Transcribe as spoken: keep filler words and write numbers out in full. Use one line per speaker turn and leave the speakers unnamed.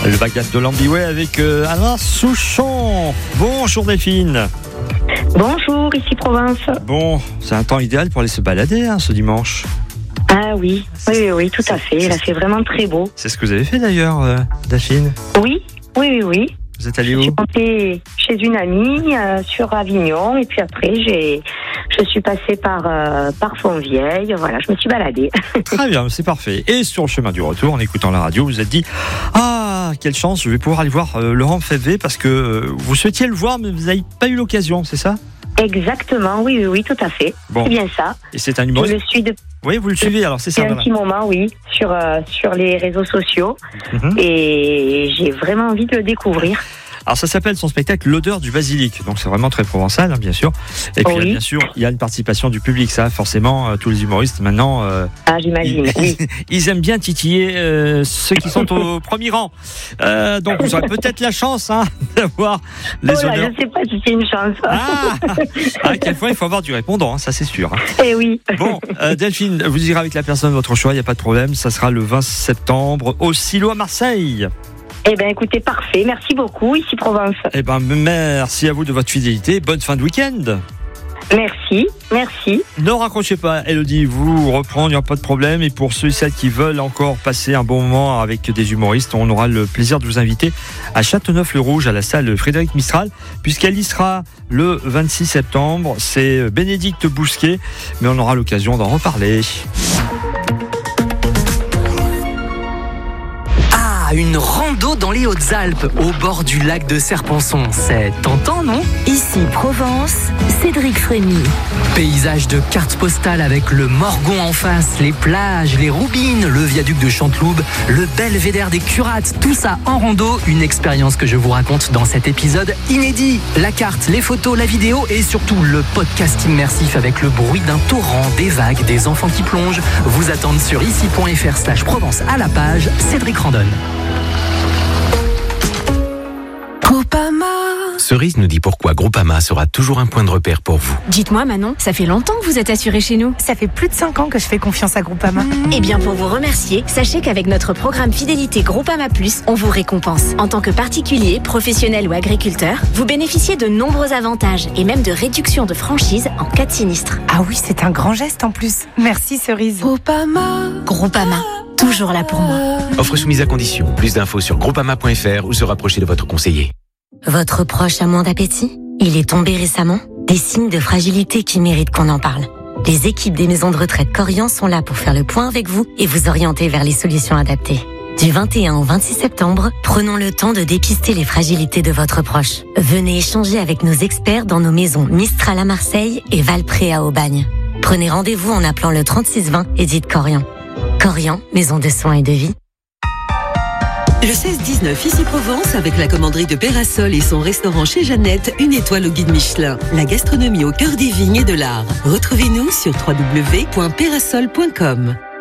Le Bagdad de l'Ambiway avec euh, Alain Souchon. Bonjour Delphine.
Bonjour, ici Provence.
Bon, c'est un temps idéal pour aller se balader hein, ce dimanche.
Ah oui, oui, oui, oui, tout à fait. Là, c'est vraiment très beau.
C'est ce que vous avez fait d'ailleurs, euh, Delphine.
Oui, oui, oui, oui.
Vous êtes allé où?
Je suis montée chez une amie euh, sur Avignon et puis après j'ai, je suis passée par euh, par Fontvieille. Voilà, je me suis baladée.
Très bien, c'est parfait. Et sur le chemin du retour, en écoutant la radio, vous vous êtes dit ah quelle chance, je vais pouvoir aller voir euh, Laurent Févé parce que euh, vous souhaitiez le voir mais vous n'avez pas eu l'occasion, c'est ça?
Exactement, oui, oui, oui, tout à fait.
Bon.
C'est bien ça.
Et c'est un humoriste.
Je le suis de...
Oui, vous le suivez alors, c'est ça.
Depuis un petit moment, oui, sur euh, sur les réseaux sociaux
Mhm.
et j'ai vraiment envie de le découvrir.
Alors ça s'appelle son spectacle L'odeur du basilic, donc c'est vraiment très provençal hein, bien sûr. Et puis
Oui.
bien sûr il y a une participation du public, ça forcément euh, tous les humoristes maintenant euh,
Ah, j'imagine,
ils,
oui.
ils aiment bien titiller euh, ceux qui sont au premier rang. Euh, donc vous aurez peut-être la chance hein, d'avoir les
Oh là,
honneurs.
je ne sais pas si c'est une chance.
Ah, ah quelquefois il faut avoir du répondant, hein, ça c'est sûr. Hein.
Eh oui.
Bon, euh, Delphine, vous irez avec la personne de votre choix, il n'y a pas de problème, ça sera le vingt septembre au Silo à Marseille.
Eh bien, écoutez, parfait. Merci beaucoup, ici Provence.
Eh ben, merci à vous de votre fidélité. Bonne fin de week-end.
Merci, merci.
Ne raccrochez pas, Elodie, vous reprendre, il n'y a pas de problème. Et pour ceux et celles qui veulent encore passer un bon moment avec des humoristes, on aura le plaisir de vous inviter à Châteauneuf-le-Rouge, à la salle Frédéric Mistral, puisqu'elle y sera le vingt-six septembre. C'est Bénédicte Bousquet, mais on aura l'occasion d'en reparler.
Une rando dans les Hautes-Alpes, au bord du lac de Serponçon. C'est tentant, non?
Ici Provence, Cédric Frémy.
Paysage de cartes postales avec le Morgon en face, les plages, les Roubines, le viaduc de Chanteloube, le belvédère des Curates, tout ça en rando. Une expérience que je vous raconte dans cet épisode inédit. La carte, les photos, la vidéo et surtout le podcast immersif avec le bruit d'un torrent, des vagues, des enfants qui plongent vous attendent sur ici.fr slash Provence à la page Cédric Randonne.
Groupama.
Cerise nous dit pourquoi Groupama sera toujours un point de repère pour vous.
Dites-moi Manon, ça fait longtemps que vous êtes assurée chez nous.
Ça fait plus de cinq ans que je fais confiance à Groupama.
Eh bien pour vous remercier, sachez qu'avec notre programme fidélité Groupama Plus, on vous récompense. En tant que particulier, professionnel ou agriculteur, vous bénéficiez de nombreux avantages et même de réductions de franchise en cas de sinistre.
Ah oui, c'est un grand geste en plus. Merci Cerise.
Groupama.
Groupama, toujours là pour moi.
Offre soumise à condition. Plus d'infos sur groupama point f r ou se rapprocher de votre conseiller.
Votre proche a moins d'appétit? Il est tombé récemment? Des signes de fragilité qui méritent qu'on en parle. Les équipes des maisons de retraite Corian sont là pour faire le point avec vous et vous orienter vers les solutions adaptées. Du vingt et un au vingt-six septembre, prenons le temps de dépister les fragilités de votre proche. Venez échanger avec nos experts dans nos maisons Mistral à Marseille et Valpré à Aubagne. Prenez rendez-vous en appelant le trente-six vingt et dites Corian. Corian, maison de soins et de vie.
Le seize dix-neuf, ici Provence, avec la commanderie de Pérasol et son restaurant chez Jeannette, une étoile au guide Michelin. La gastronomie au cœur des vignes et de l'art. Retrouvez-nous sur w w w point pérasol point com.